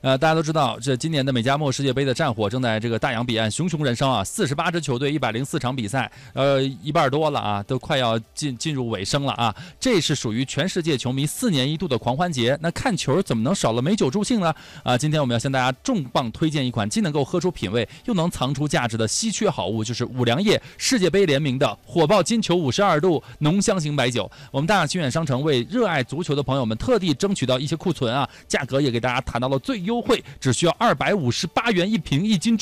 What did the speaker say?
大家都知道，这今年的美加墨世界杯的战火正在这个大洋彼岸熊熊燃烧啊！48支球队，104场比赛，一半多了啊，都快要进入尾声了啊！这是属于全世界球迷4年一度的狂欢节。那看球怎么能少了美酒助兴呢？今天我们要向大家重磅推荐一款既能够喝出品味，又能藏出价值的稀缺好物，就是五粮液世界杯联名的火爆金球52度浓香型白酒。我们大雅清远商城为热爱足球的朋友们特地争取到一些库存啊，价格也给大家谈到了最优惠，只需要258元一瓶1斤装。